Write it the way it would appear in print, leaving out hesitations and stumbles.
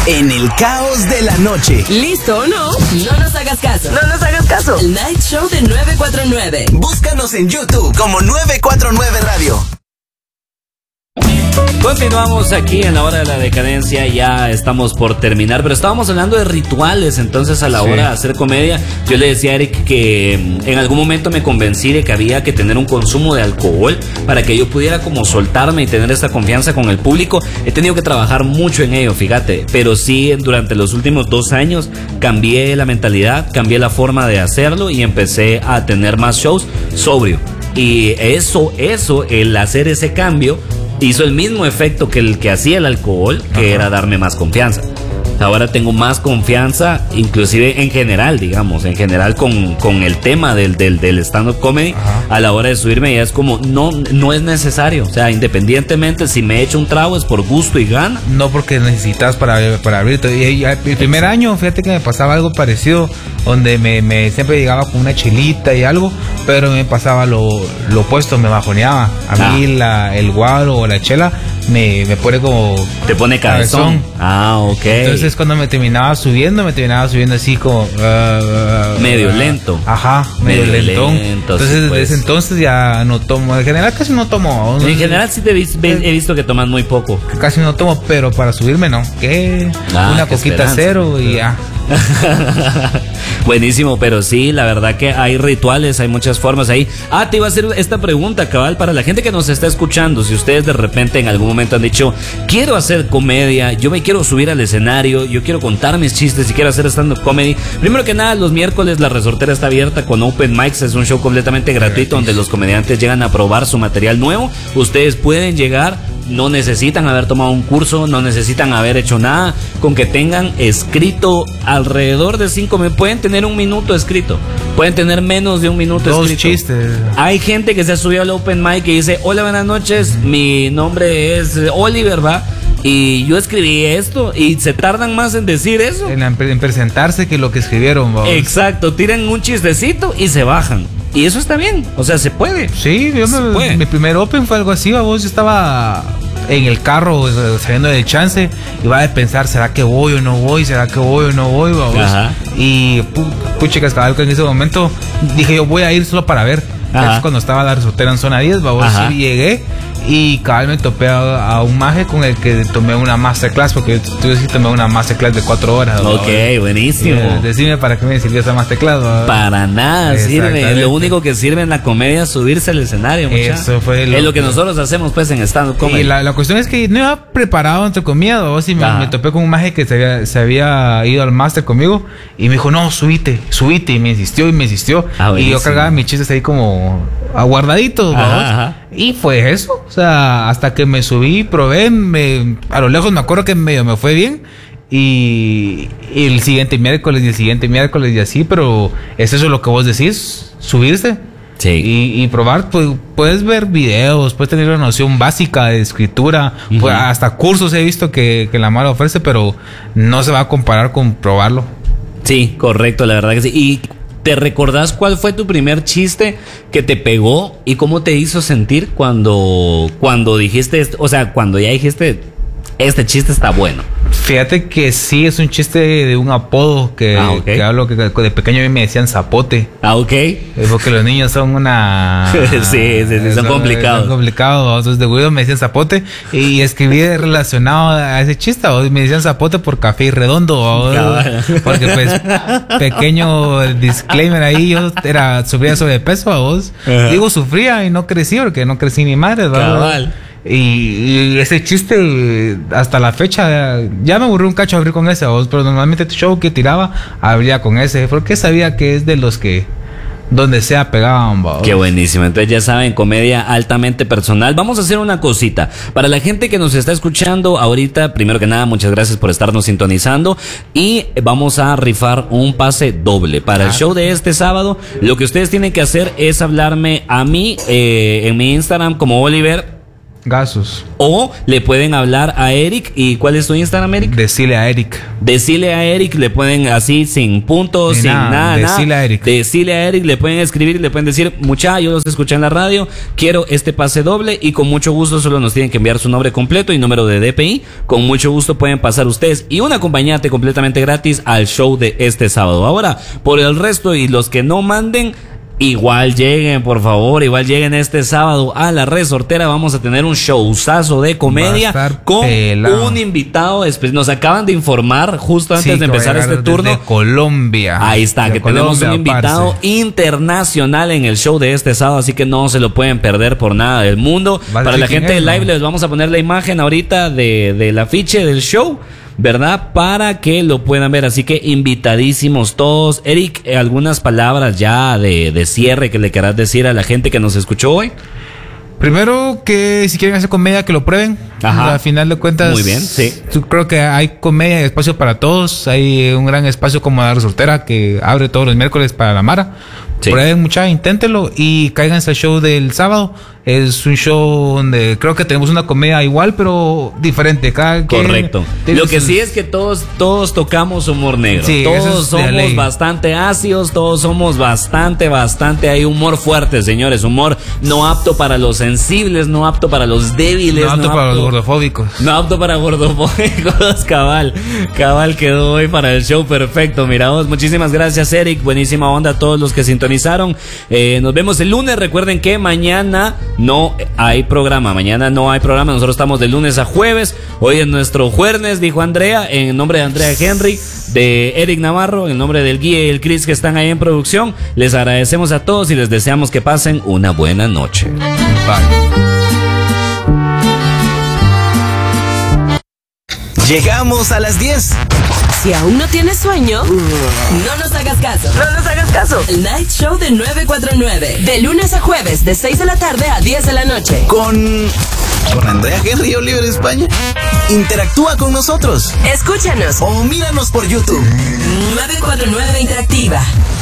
en el caos de la noche. ¿Listo o no? No nos hagas caso. No nos hagas caso. El Night Show de 949. Búscanos en YouTube como 949 Radio. Continuamos aquí en la hora de la decadencia, ya estamos por terminar, pero estábamos hablando de rituales. Entonces a la hora de hacer comedia, yo le decía a Eric que en algún momento me convencí de que había que tener un consumo de alcohol para que yo pudiera como soltarme y tener esta confianza con el público. He tenido que trabajar mucho en ello, fíjate, pero sí, durante los últimos 2 años cambié la mentalidad, cambié la forma de hacerlo y empecé a tener más shows sobrio. Y eso, el hacer ese cambio hizo el mismo efecto que el que hacía el alcohol, que era darme más confianza. Ahora tengo más confianza, inclusive en general, digamos, con el tema del stand-up comedy. A la hora de subirme ya es como, no es necesario. O sea, independientemente si me echo un trago es por gusto y gana. No porque necesitas para abrirte. Y el primer año, fíjate que me pasaba algo parecido, donde me siempre llegaba con una chelita y algo, pero me pasaba lo opuesto, me bajoneaba. A mí el guaro o la chela me pone como... Te pone cabezón. Ok. Entonces cuando me terminaba subiendo así como... medio lento. Ajá, medio lentón. Entonces, sí, desde ese entonces ya no tomo. En general casi no tomo. En general sí he visto que tomas muy poco. Casi no tomo, pero para subirme no. ¿Qué? Una coquita cero y ya. Buenísimo, pero sí, la verdad que hay rituales, hay muchas formas ahí. Te iba a hacer esta pregunta, cabal, para la gente que nos está escuchando. Si ustedes de repente en algún momento han dicho, quiero hacer comedia, yo me quiero subir al escenario, yo quiero contar mis chistes y quiero hacer stand-up comedy. Primero que nada, los miércoles la Resortera está abierta con Open Mics. Es un show completamente gratuito donde los comediantes llegan a probar su material nuevo. Ustedes pueden llegar, no necesitan haber tomado un curso, no necesitan haber hecho nada, con que tengan escrito alrededor de 5 minutos, pueden tener 1 minuto escrito, pueden tener menos de 1 minuto escrito. 2 chistes. Hay gente que se ha subido al Open Mic y dice, hola, buenas noches, mi nombre es Oliver, ¿va? Y yo escribí esto, y se tardan más en decir eso, en presentarse, que lo que escribieron, vamos. Exacto, tiran un chistecito y se bajan. Y eso está bien, o sea, se puede. Sí, mi primer Open fue algo así, vos. Yo estaba en el carro saliendo del chance, y va a pensar, ¿será que voy o no voy? ¿Será que voy o no voy, vamos? Y puchicas, cabal, que en ese momento dije, yo voy a ir solo para ver. Es cuando estaba la Resortera en zona 10, vamos. Y llegué y cabal me topé a un maje con el que tomé una masterclass, porque tú sí tomé una masterclass de 4 horas. Ok, buenísimo. Decime para qué me sirvió esa masterclass, ¿no? Para nada sirve. Lo único que sirve en la comedia es subirse al escenario, eso fue es lo que nosotros hacemos pues en stand-up comedy. Y la cuestión es que no iba preparado, entre comillas, ¿no? Y me topé con un maje que se había ido al máster conmigo y me dijo, no, subite, y me insistió y yo cargaba mis chistes ahí como aguardaditos, ¿no? Y fue eso, o sea, hasta que me subí, probé, a lo lejos me acuerdo que medio me fue bien, y el siguiente miércoles y así, pero es eso lo que vos decís, subirse. Sí. Y probar, pues, puedes ver videos, puedes tener una noción básica de escritura, pues, hasta cursos he visto que la Mara ofrece, pero no se va a comparar con probarlo. Sí, correcto, la verdad que sí. ¿Y te recordás cuál fue tu primer chiste que te pegó y cómo te hizo sentir cuando dijiste, o sea, cuando ya dijiste, este chiste está bueno? Fíjate que sí, es un chiste de un apodo que hablo, que de pequeño a mí me decían zapote. Porque los niños son una... sí, son complicados. Son complicados, entonces de güey me decían zapote, y escribí relacionado a ese chiste, me decían zapote por café y redondo, porque pues, pequeño disclaimer ahí, yo sufría sobrepeso, vos. Digo sufría y no crecí, porque no crecí ni madre, ¿verdad? Y ese chiste hasta la fecha ya me aburrí un cacho abrir con ese, pero normalmente el show que tiraba abría con ese, porque sabía que es de los que donde sea pegaban, ¿va? Qué buenísimo. Entonces ya saben, comedia altamente personal. Vamos a hacer una cosita para la gente que nos está escuchando ahorita. Primero que nada, muchas gracias por estarnos sintonizando, y vamos a rifar un pase doble para el show de este sábado. Lo que ustedes tienen que hacer es hablarme a mí en mi Instagram como Oliver Gasos. O le pueden hablar a Eric. ¿Y cuál es tu Instagram, Eric? Decile a Eric. Decile a Eric, le pueden así sin puntos, sin nada. Decile a Eric. Decile a Eric, le pueden escribir, le pueden decir, mucha, yo los escuché en la radio, quiero este pase doble y con mucho gusto solo nos tienen que enviar su nombre completo y número de DPI. Con mucho gusto pueden pasar ustedes y un acompañante completamente gratis al show de este sábado. Ahora, por el resto y los que no manden, igual lleguen, por favor, igual lleguen este sábado a la Resortera. Vamos a tener un showzazo de comedia con un invitado especial. Nos acaban de informar justo antes de empezar este turno. De Colombia. Ahí está, que tenemos un invitado internacional en el show de este sábado, así que no se lo pueden perder por nada del mundo. Para la gente de live les vamos a poner la imagen ahorita del afiche del show, ¿verdad? Para que lo puedan ver, así que invitadísimos todos. Eric, algunas palabras ya de cierre que le querás decir a la gente que nos escuchó hoy. Primero, que si quieren hacer comedia, que lo prueben. Ajá. Al final de cuentas, muy bien, sí. Creo que hay comedia y espacio para todos. Hay un gran espacio como la Resortera que abre todos los miércoles para la Mara. Sí. Prueben mucha, inténtenlo y cáiganse al show del sábado. Es un show donde creo que tenemos una comedia igual, pero diferente. Correcto. Lo que sí es que todos tocamos humor negro. Sí, todos somos bastante ácidos, todos somos bastante. Hay humor fuerte, señores. Humor no apto para los sensibles, no apto para los débiles. No apto para los gordofóbicos. No apto para gordofóbicos. Cabal quedó hoy para el show perfecto. Mira vos, muchísimas gracias, Eric. Buenísima onda a todos los que sintonizaron. Nos vemos el lunes. Recuerden que mañana no hay programa. Nosotros estamos de lunes a jueves. Hoy es nuestro jueves, dijo Andrea, en nombre de Andrea Henry, de Eric Navarro, en nombre del Guía y el Chris que están ahí en producción. Les agradecemos a todos y les deseamos que pasen una buena noche. Bye. Llegamos a las 10. Si aún no tienes sueño, no nos hagas caso. El Night Show de 949. De lunes a jueves, de 6 de la tarde a 10 de la noche. Con Andrea Henry, Oliver España. Interactúa con nosotros. Escúchanos o míranos por YouTube. 949 Interactiva.